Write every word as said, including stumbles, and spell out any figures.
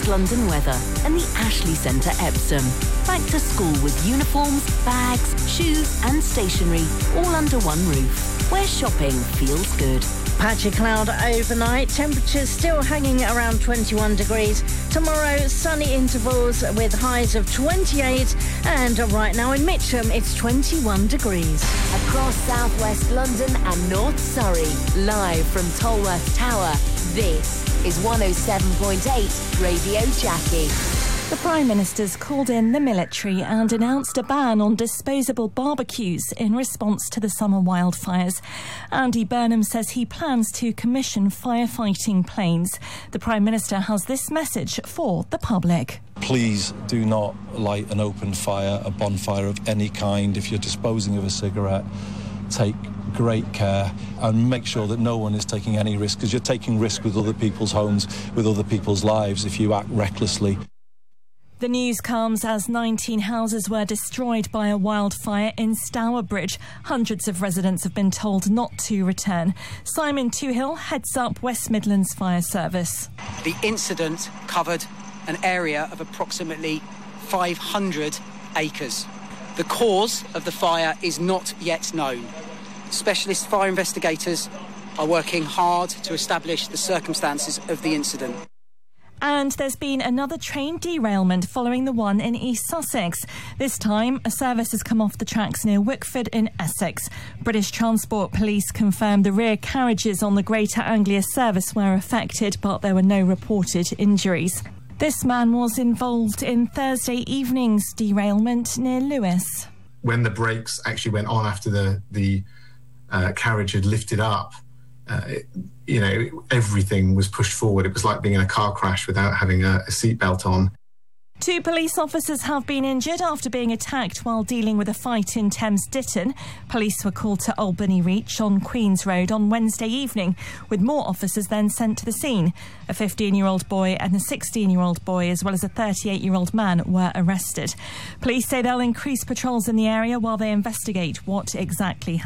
London weather and the Ashley Centre Epsom. Back to school with uniforms, bags, shoes and stationery all under one roof, where shopping feels good. Patchy cloud overnight, temperatures still hanging around twenty-one degrees. Tomorrow, sunny intervals with highs of twenty-eight, and right now in Mitcham, it's twenty-one degrees. Across southwest London and North Surrey, live from Tolworth Tower, this is one oh seven point eight Radio Jackie. The Prime Minister's called in the military and announced a ban on disposable barbecues in response to the summer wildfires. Andy Burnham says he plans to commission firefighting planes. The Prime Minister has this message for the public. Please do not light an open fire, a bonfire of any kind. If you're disposing of a cigarette, take great care and make sure that no one is taking any risk, because you're taking risk with other people's homes, with other people's lives if you act recklessly. The news comes as nineteen houses were destroyed by a wildfire in Stourbridge. Hundreds of residents have been told not to return. Simon Toohill heads up West Midlands Fire Service. The incident covered an area of approximately five hundred acres. The cause of the fire is not yet known. Specialist fire investigators are working hard to establish the circumstances of the incident. And there's been another train derailment following the one in East Sussex. This time, a service has come off the tracks near Wickford in Essex. British Transport Police confirmed the rear carriages on the Greater Anglia service were affected, but there were no reported injuries. This man was involved in Thursday evening's derailment near Lewes. When the brakes actually went on after the, the uh, carriage had lifted up, Uh, it, you know, everything was pushed forward. It was like being in a car crash without having a, a seatbelt on. Two police officers have been injured after being attacked while dealing with a fight in Thames Ditton. Police were called to Albany Reach on Queen's Road on Wednesday evening, with more officers then sent to the scene. A fifteen-year-old boy and a sixteen-year-old boy, as well as a thirty-eight-year-old man, were arrested. Police say they'll increase patrols in the area while they investigate what exactly happened.